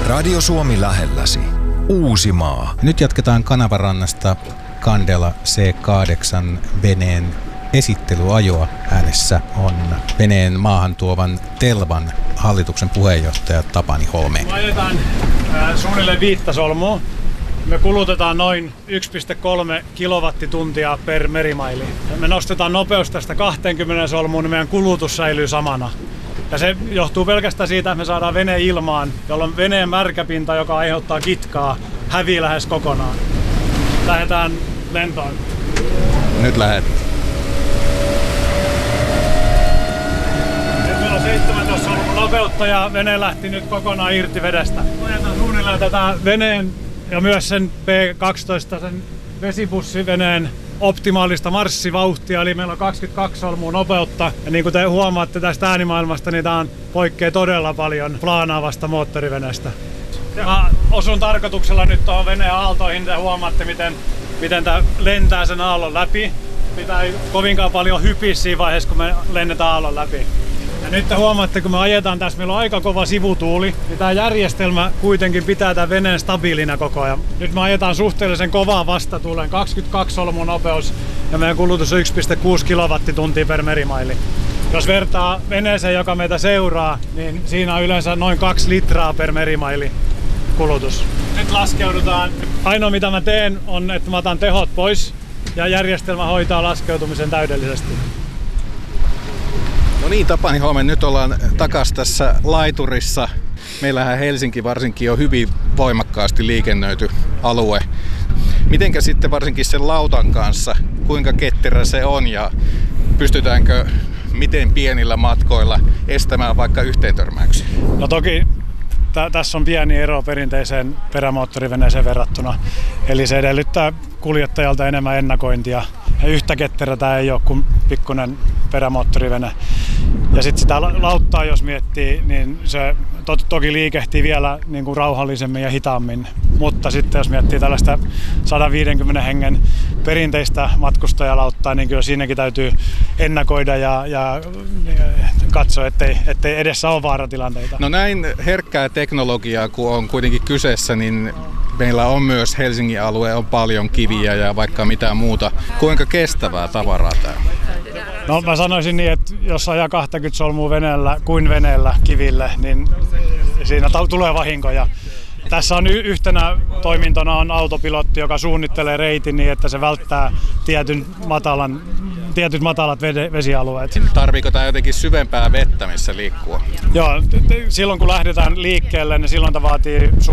Radio Suomi lähelläsi. Uusimaa. Nyt jatketaan Kanavarannasta Candela C8 veneen esittelyajoa. Äänessä on veneen maahan tuovan Telvan hallituksen puheenjohtaja Tapani Holme. Me ajetaan suunnilleen 5 solmua. Me kulutetaan noin 1,3 kilowattituntia per merimaili. Me nostetaan nopeus tästä 20 solmuun, niin meidän kulutus säilyy samana. Ja se johtuu pelkästään siitä, että me saadaan vene ilmaan, jolloin veneen märkäpinta, joka aiheuttaa kitkaa, hävii lähes kokonaan. Lähdetään lentoon. Nyt lähet. Nyt meillä on 17 solmun nopeutta ja vene lähti nyt kokonaan irti vedestä. Ajetaan suunnilleen tätä veneen ja myös sen P12, sen vesibussiveneen optimaalista marssivauhtia, eli meillä on 22 solmua nopeutta. Ja niin kuin te huomaatte tästä äänimaailmasta, niin tämä poikkeaa todella paljon plaanaavasta moottoriveneestä. Mä osun tarkoituksella nyt tuohon veneen aaltoihin, te huomaatte miten tämä lentää sen aallon läpi. Pitää ei kovinkaan paljon hypiä siinä vaiheessa, kun me lennetään aallon läpi. Ja nyt te huomaatte, kun me ajetaan tässä, meillä on aika kova sivutuuli, niin tämä järjestelmä kuitenkin pitää tämän veneen stabiilina koko ajan. Nyt me ajetaan suhteellisen kovaa vastatuuleen, 22 solmun nopeus ja meidän kulutus on 1,6 kilowattituntia per merimaili. Jos vertaa veneeseen, joka meitä seuraa, niin siinä on yleensä noin 2 litraa per merimaili kulutus. Nyt laskeudutaan. Ainoa mitä mä teen on, että mä otan tehot pois ja järjestelmä hoitaa laskeutumisen täydellisesti. No niin, Tapani Holme, nyt ollaan takas tässä laiturissa. Meillähän Helsinki varsinkin on hyvin voimakkaasti liikennöity alue. Mitenkä sitten varsinkin sen lautan kanssa, kuinka ketterä se on ja pystytäänkö miten pienillä matkoilla estämään vaikka yhteentörmäyksiä? No toki tässä on pieni ero perinteiseen perämoottoriveneeseen verrattuna. Eli se edellyttää kuljettajalta enemmän ennakointia. Ja yhtä ketterä tämä ei ole kuin pikkuinen perämoottorivene. Ja sitten sitä lauttaa jos miettii, niin se toki liikehtii vielä niin kuin rauhallisemmin ja hitaammin. Mutta sitten jos miettii tällaista 150 hengen perinteistä matkustajalauttaa, niin kyllä siinäkin täytyy ennakoida ja katsoa, ettei edessä ole vaaratilanteita. No näin herkkää teknologiaa, kun on kuitenkin kyseessä, niin meillä on myös Helsingin alue, on paljon kiviä ja vaikka mitään muuta. Kuinka kestävää tavaraa tämä? No mä sanoisin niin, että jos ajaa 20 solmua veneellä kiville, niin siinä tulee vahinkoja. Tässä on yhtenä toimintona on autopilotti, joka suunnittelee reitin niin, että se välttää tietyt matalat vesialueet. Tarviiko tämä jotenkin syvempää vettä, missä liikkua? Joo, silloin kun lähdetään liikkeelle, niin silloin tämä vaatii